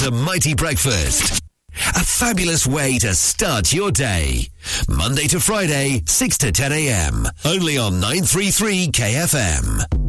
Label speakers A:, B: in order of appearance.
A: to Mighty Breakfast. A fabulous way to start your day. Monday to Friday, 6 to 10 a.m. Only on 933 KFM.